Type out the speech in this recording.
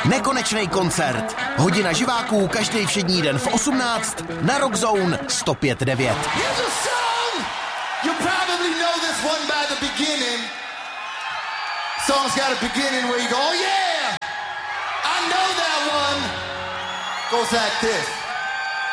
Nekonečný koncert. Hodina živáků každý všední den v 18 na Rock Zone 105.9. You probably know this one by the beginning. Song's got a beginning where you go, oh yeah, I know that one. Goes like this.